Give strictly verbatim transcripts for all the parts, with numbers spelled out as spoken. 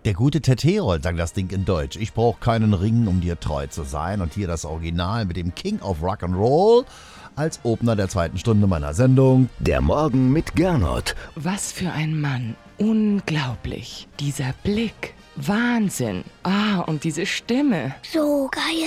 Der gute Ted Herold sang das Ding in Deutsch. Ich brauche keinen Ring, um dir treu zu sein. Und hier das Original mit dem King of Rock'n'Roll als Opener der zweiten Stunde meiner Sendung. Der Morgen mit Gernot. Was für ein Mann. Unglaublich. Dieser Blick. Wahnsinn. Ah, und diese Stimme. So geil.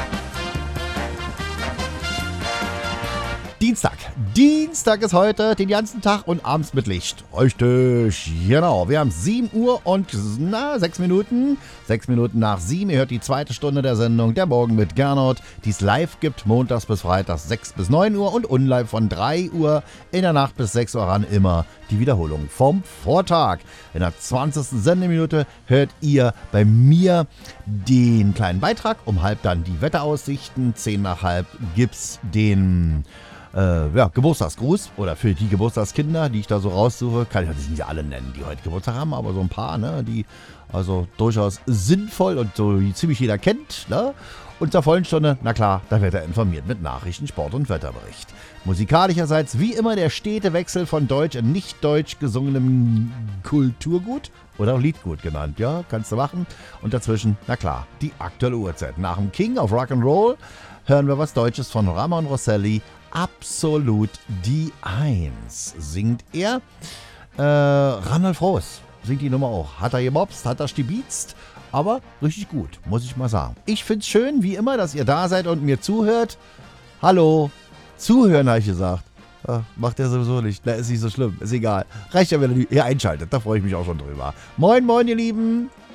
Dienstag. Dienstag ist heute, den ganzen Tag und abends mit Licht. Richtig, genau. Wir haben sieben Uhr und na, sechs Minuten. Sechs Minuten nach sieben. Ihr hört die zweite Stunde der Sendung, der Morgen mit Gernot, die es live gibt, montags bis freitags sechs bis neun Uhr und unlive von drei Uhr in der Nacht bis sechs Uhr ran immer die Wiederholung vom Vortag. In der zwanzigsten Sendeminute hört ihr bei mir den kleinen Beitrag. Um halb dann die Wetteraussichten. Zehn nach halb gibt's den Äh, ja, Geburtstagsgruß oder für die Geburtstagskinder, die ich da so raussuche, kann ich natürlich nicht alle nennen, die heute Geburtstag haben, aber so ein paar, ne, die also durchaus sinnvoll und so ziemlich jeder kennt, ne? Und zur vollen Stunde, na klar, da wird er informiert mit Nachrichten, Sport und Wetterbericht. Musikalischerseits wie immer der stete Wechsel von deutsch und nicht deutsch gesungenem Kulturgut oder auch Liedgut genannt, ja, kannst du machen. Und dazwischen, na klar, die aktuelle Uhrzeit. Nach dem King of Rock'n'Roll hören wir was Deutsches von Ramon Rosselli. Absolut die Eins singt er. Äh, Randolph Roos singt die Nummer auch. Hat er gemobst, hat er stibitzt, aber richtig gut, muss ich mal sagen. Ich find's schön, wie immer, dass ihr da seid und mir zuhört. Hallo, zuhören habe ich gesagt. Ach, macht er sowieso nicht, na, ist nicht so schlimm, ist egal. Reicht ja, wenn ihr hier einschaltet, da freue ich mich auch schon drüber. Moin, moin, ihr Lieben.